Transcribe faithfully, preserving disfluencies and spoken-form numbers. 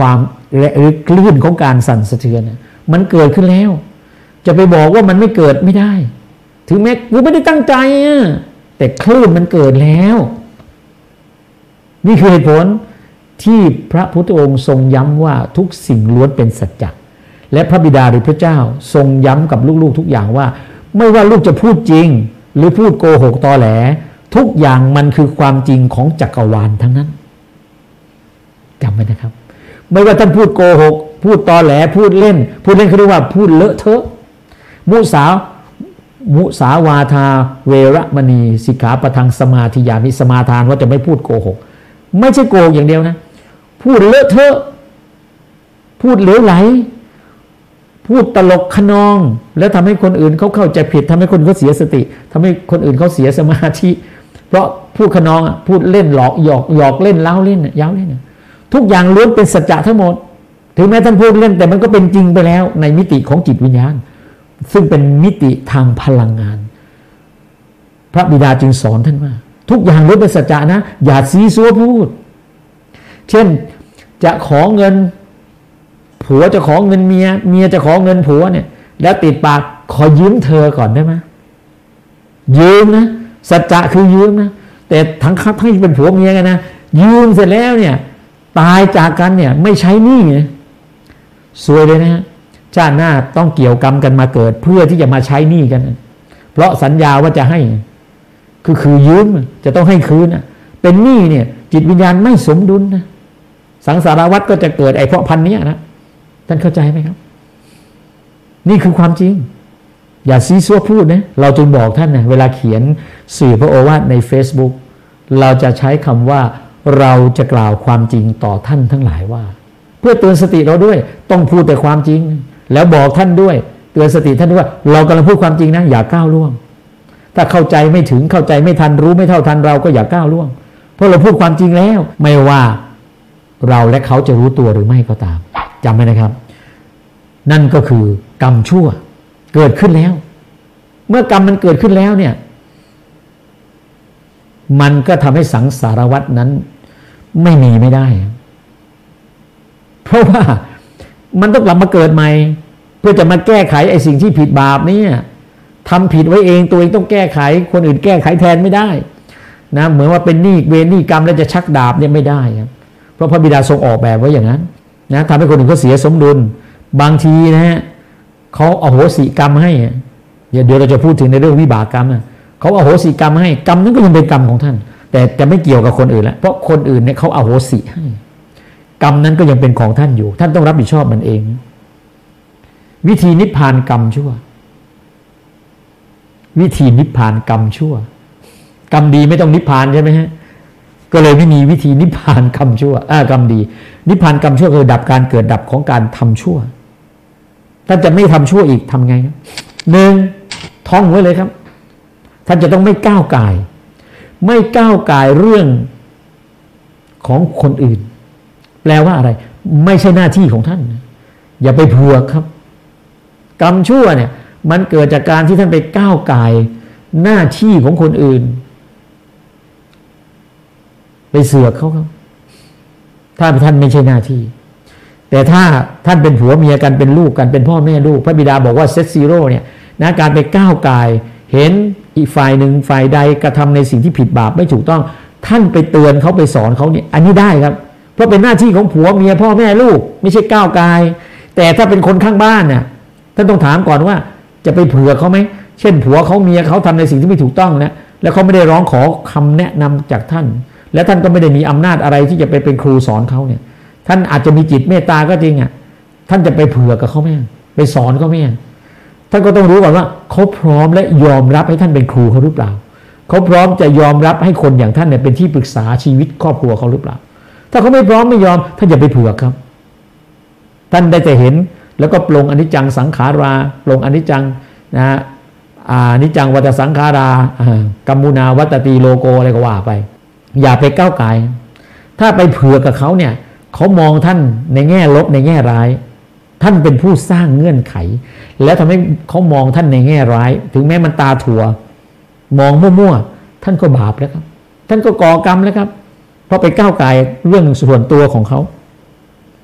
ความหรือคลื่นของการสั่นสะเทือนมันเกิดขึ้นแล้วจะไปบอกว่ามันไม่เกิดไม่ได้ถึงแม้กูไม่ได้ตั้งใจอะแต่คลื่นมันเกิดแล้วนี่คือเหตุผลที่พระพุทธองค์ทรงย้ำว่าทุกสิ่งล้วนเป็นสัจจะและพระบิดาหรือพระเจ้าทรงย้ำกับลูกๆทุกอย่างว่าไม่ว่าลูกจะพูดจริงหรือพูดโกหกตอแหลทุกอย่างมันคือความจริงของจักรวาลทั้งนั้นจำไว้นะครับไม่ว่าท่านพูดโกหกพูดตอแหลพูดเล่นพูดเล่นเขาเรียกว่าพูดเลอะเทอะมุสามุสาวาทาเวรมณีสิกขาปะทังสมาธิยามิสมาทานว่าจะไม่พูดโกหกไม่ใช่โกหกอย่างเดียวนะพูดเลอะเทอะพูดเหลวไหลพูดตลกขนองแล้วทำให้คนอื่นเขาเข้าใจผิดทำให้คนเขาเสียสติทำให้คนอื่นเขาเสียสมาธิเพราะพูดขนองอ่ะพูดเล่นหลอกหยอกหยอกเล่นเล้าเล่นย้าวเล่นทุกอย่างล้วนเป็นสัจจะทั้งหมดถึงแม้ท่านพูดเล่นแต่มันก็เป็นจริงไปแล้วในมิติของจิตวิญญาณซึ่งเป็นมิติทางพลังงานพระบิดาจึงสอนท่านว่าทุกอย่างล้วนเป็นสัจจะนะอย่าซีซัวพูดเช่นจะขอเงินผัวจะขอเงินเมียเมียจะขอเงินผัวเนี่ยแล้วติดปากขอยืมเธอก่อนได้ไหมยืมนะสัจจะคือยืมนะแต่ทั้งคับให้เป็นผัวเมียกันนะยืมเสร็จแล้วเนี่ยตายจากกันเนี่ยไม่ใช้หนี้นะซวยเลยนะฮะชาติหน้าต้องเกี่ยวกรรมกันมาเกิดเพื่อที่จะมาใช้หนี้กันเพราะสัญญาว่าจะให้คือคือยืมจะต้องให้คืนนะเป็นหนี้เนี่ยจิตวิญญาณไม่สมดุลนะสังสารวัฏก็จะเกิดไอ้เพราะพันนี้นะท่านเข้าใจไหมครับนี่คือความจริงอย่าซีซัวพูดนะเราจึงบอกท่านนะเวลาเขียนสื่อพระโอวาทใน Facebook เราจะใช้คำว่าเราจะกล่าวความจริงต่อท่านทั้งหลายว่าเพื่อเตือนสติเราด้วยต้องพูดแต่ความจริงแล้วบอกท่านด้วยเตือนสติท่านด้วยเรากำลังพูดความจริงนะอย่าก้าวล่วงถ้าเข้าใจไม่ถึงเข้าใจไม่ทันรู้ไม่เท่าทันเราก็อย่าก้าวล่วงเพราะเราพูดความจริงแล้วไม่ว่าเราและเขาจะรู้ตัวหรือไม่ก็ตามจำไว้นะครับนั่นก็คือกรรมชั่วเกิดขึ้นแล้วเมื่อกรรมมันเกิดขึ้นแล้วเนี่ยมันก็ทำให้สังสารวัฏนั้นไม่มีไม่ได้เพราะว่ามันต้องกลับมาเกิดใหม่เพื่อจะมาแก้ไขไอ้สิ่งที่ผิดบาปนี่ทำผิดไว้เองตัวเองต้องแก้ไขคนอื่นแก้ไขแทนไม่ได้นะเหมือนว่าเป็นหนี้เวรหนี้กรรมแล้วจะชักดาบเนี่ยไม่ได้ครับเพราะพระบิดาทรงออกแบบไว้อย่างนั้นนะทำให้คนอื่นเขาเสียสมดุลบางทีนะฮะเขาอโหสิกรรมให้เดี๋ยวเราจะพูดถึงในเรื่องวิบากกรรมนะเขาอโหสิกรรมให้กรรมนั้นก็ยังเป็นกรรมของท่านแต่จะไม่เกี่ยวกับคนอื่นแล้วเพราะคนอื่นเนี่ยเขาอโหสิให้กรรมนั้นก็ยังเป็นของท่านอยู่ท่านต้องรับผิดชอบมันเองวิธีนิพพานกรรมชั่ววิธีนิพพานกรรมชั่วกรรมดีไม่ต้องนิพพานใช่ไหมฮะก็เลยไม่มีวิธีนิพพานกรรมชั่วอ่ากรรมดีนิพพานกรรมชั่วคือดับการเกิดดับของการทำชั่วท่านจะไม่ทำชั่วอีกทำไงหนึ่งท่องไว้เลยครับท่านจะต้องไม่ก้าวก่ายไม่ก้าวก่ายเรื่องของคนอื่นแปลว่าอะไรไม่ใช่หน้าที่ของท่านอย่าไปเผือกครับกรรมชั่วเนี่ยมันเกิดจากการที่ท่านไปก้าวก่ายหน้าที่ของคนอื่นไปเสือกเขาครับถ้าท่านไม่ใช่หน้าที่แต่ถ้าท่านเป็นผัวเมียกันเป็นลูกกันเป็นพ่อแม่ลูกพระบิดาบอกว่าเซตซีโร่เนี่ยนะการไปก้าวก่ายเห็นอีกฝ่ายหนึ่งฝ่ายใดกระทำในสิ่งที่ผิดบาปไม่ถูกต้องท่านไปเตือนเขาไปสอนเขาเนี่ยอันนี้ได้ครับเพราะเป็นหน้าที่ของผัวเมียพ่อแม่ลูกไม่ใช่ก้าวก่ายแต่ถ้าเป็นคนข้างบ้านเนี่ยท่านต้องถามก่อนว่าจะไปเผื่อเขาไหมเช่นผัวเขาเมียเขาทำในสิ่งที่ไม่ถูกต้องนะแล้วเขาไม่ได้ร้องขอคำแนะนำจากท่านและท่านก็ไม่ได้มีอำนาจอะไรที่จะไปเป็นครูสอนเขาเนี่ยท่านอาจจะมีจิตเมตตาก็จริงอ่ะท่านจะไปเผื่อกับเขาไหมไปสอนเขาไหมท่านก็ต้องรู้ก่อนว่าเขาพร้อมและยอมรับให้ท่านเป็นครูเขาหรือเปล่าเขาพร้อมจะยอมรับให้คนอย่างท่านเนี่ยเป็นที่ปรึกษาชีวิตครอบครัวเขาหรือเปล่าถ้าเขาไม่พร้อมไม่ยอมท่านอย่าไปเผื่อครับท่านได้แต่เห็นแล้วก็ปลงอนิจจังสังขาราปลงอนิจจังนะอนิจจังวัฏสังขารากัมมุนาวัตติโลโกอะไรก็ว่าไปอย่าไปก้าวไก่ถ้าไปเผื่อกับเขาเนี่ยเขามองท่านในแง่ลบในแง่ร้ายท่านเป็นผู้สร้างเงื่อนไขและทำให้เขามองท่านในแง่ร้ายถึงแม้มันตาถั่วมองมั่วๆท่านก็บาปแล้วครับท่านก็ก่อกรรมแล้วครับเพราะไปก้าวไก่เรื่องส่วนตัวของเขา